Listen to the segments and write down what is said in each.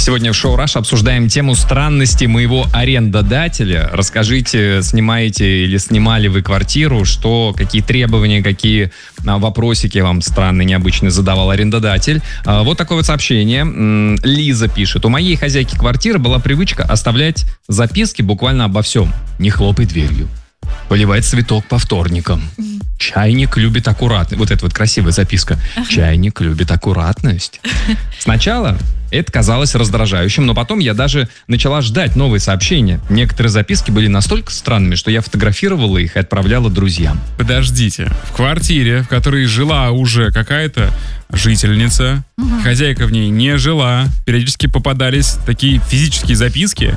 Сегодня в шоу «Раш» обсуждаем тему странности моего арендодателя. Расскажите, снимаете или снимали вы квартиру, какие требования, какие вопросики вам странные, необычные задавал арендодатель. Вот такое вот сообщение. Лиза пишет. У моей хозяйки квартиры была привычка оставлять записки буквально обо всем. Не хлопай дверью. Поливать цветок по вторникам. Чайник любит аккуратность. Вот эта вот красивая записка. Чайник любит аккуратность. Сначала это казалось раздражающим, но потом я даже начала ждать новые сообщения. Некоторые записки были настолько странными, что я фотографировала их и отправляла друзьям. Подождите, в квартире, в которой жила уже какая-то жительница, хозяйка в ней не жила, периодически попадались такие физические записки?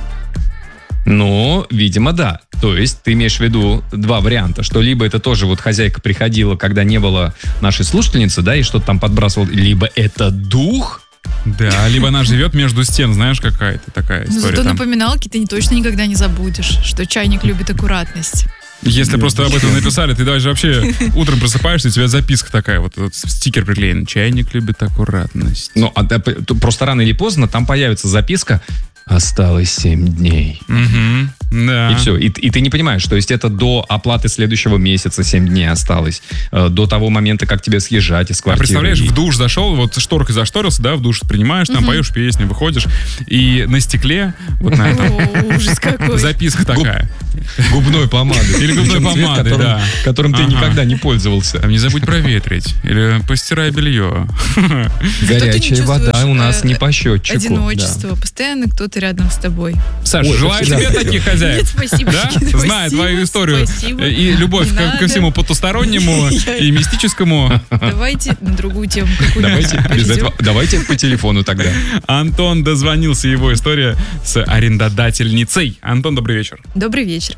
Ну, видимо, да. То есть ты имеешь в виду два варианта, что либо это тоже вот хозяйка приходила, когда не было нашей слушательницы, да, и что-то там подбрасывала, либо это дух. Да, либо она живет между стен, знаешь, какая-то такая история. Зато напоминалки ты точно никогда не забудешь, что чайник любит аккуратность. Если просто об этом написали, ты даже вообще утром просыпаешься, у тебя записка такая, вот стикер приклеен. Чайник любит аккуратность. Ну, просто рано или поздно там появится записка «Осталось 7 дней». Да. И все. И ты не понимаешь, то есть это до оплаты следующего месяца 7 дней осталось. До того момента, как тебе съезжать из квартиры. А представляешь, в душ зашел, вот шторкой зашторился, да, в душ принимаешь, там поешь песню, выходишь, и на стекле вот на этом ужас какой. записка такая. Губной помадой. Или губной помадой, да. Которым ты никогда не пользовался. Там не забудь проветрить. Или постирай белье. Горячая вода у нас не по счетчику. Одиночество. Постоянно кто-то рядом с тобой. Саша, желаю тебе таких хозяев. Нет, спасибо. Да? Зная твою историю и любовь ко всему потустороннему и мистическому. Давайте на другую тему какую-нибудь. Давайте по телефону тогда. Антон дозвонился, его история с арендодательницей. Антон, добрый вечер. Добрый вечер.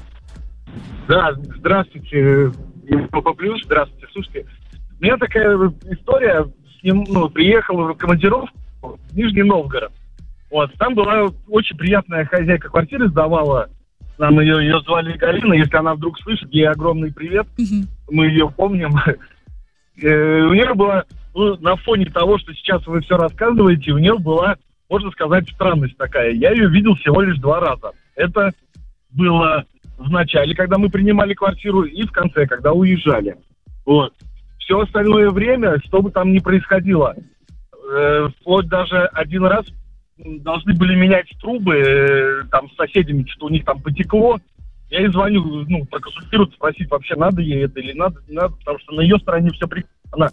Да, здравствуйте, Европа Плюс, здравствуйте, слушайте. У меня такая история, приехал в командировку в Нижний Новгород. Вот, там была очень приятная хозяйка квартиры, сдавала, нам ее звали Галина, если она вдруг слышит, ей огромный привет, мы ее помним. У нее была, на фоне того, что сейчас вы все рассказываете, у нее была, можно сказать, странность такая. Я ее видел всего лишь 2 раза. Это было в начале, когда мы принимали квартиру, и в конце, когда уезжали. Вот. Все остальное время, что бы там ни происходило, вплоть даже один раз должны были менять трубы там с соседями, что у них там потекло. Я ей звоню, проконсультироваться, спросить, вообще надо ей это или надо, потому что на ее стороне все прекрасно.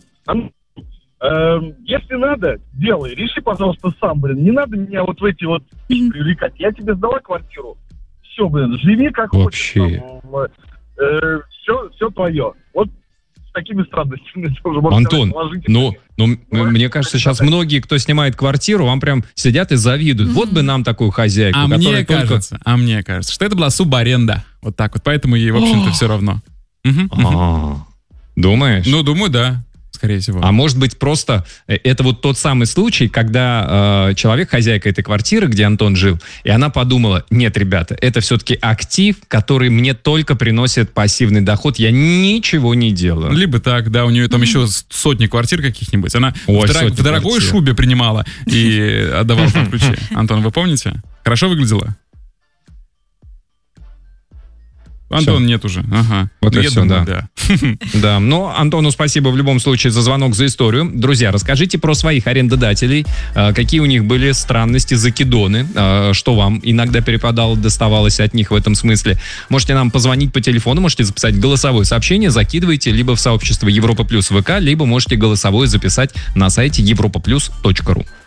Если надо, делай, реши, пожалуйста, сам, не надо меня вот в эти вот привлекать. Я тебе сдала квартиру, все, живи как хочешь. Все твое. Вот с такими странностями тоже можно Антон, сказать, мне кажется, сейчас многие, кто снимает квартиру, вам прям сидят и завидуют. Вот бы нам такую хозяйку. А мне кажется, что это была субаренда. Вот так вот, поэтому ей, в общем-то, все равно. Думаешь? Ну, думаю, да. Скорее всего. А может быть, просто это вот тот самый случай, когда человек, хозяйка этой квартиры, где Антон жил, и она подумала, нет, ребята, это все-таки актив, который мне только приносит пассивный доход, я ничего не делаю. Либо так, да, у нее там еще сотни квартир каких-нибудь, она в дорогой шубе принимала и отдавала там ключи. Антон, вы помните? Хорошо выглядела? Антон нет уже. Ага. Вот и все, да. Да, но Антону спасибо в любом случае за звонок, за историю. Друзья, расскажите про своих арендодателей, какие у них были странности, закидоны, что вам иногда перепадало, доставалось от них в этом смысле. Можете нам позвонить по телефону, можете записать голосовое сообщение, закидывайте либо в сообщество Европа Плюс ВК, либо можете голосовое записать на сайте europaplus.ru.